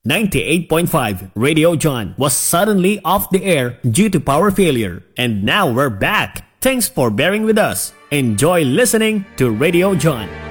98.5 Radio John was suddenly off the air due to power failure. And now we're back. Thanks for bearing with us. Enjoy listening to Radio John.